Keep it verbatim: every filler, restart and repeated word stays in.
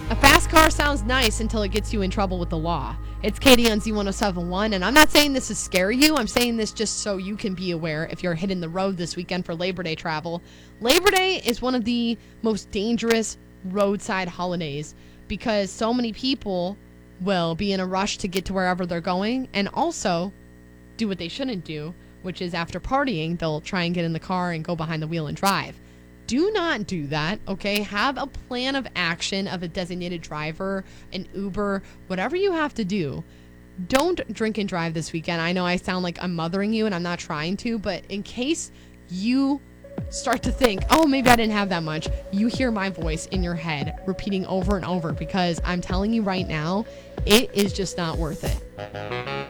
A fast car sounds nice until it gets you in trouble with the law. It's Katie on Z one oh seven point one, and I'm not saying this to scare you. I'm saying this just so you can be aware if you're hitting the road this weekend for Labor Day travel. Labor Day is one of the most dangerous roadside holidays because so many people will be in a rush to get to wherever they're going and also do what they shouldn't do, which is after partying, they'll try and get in the car and go behind the wheel and drive. Do not do that, okay? Have a plan of action of a designated driver, an Uber, whatever you have to do. Don't drink and drive this weekend. I know I sound like I'm mothering you and I'm not trying to, but in case you start to think, oh, maybe I didn't have that much, you hear my voice in your head repeating over and over because I'm telling you right now, it is just not worth it.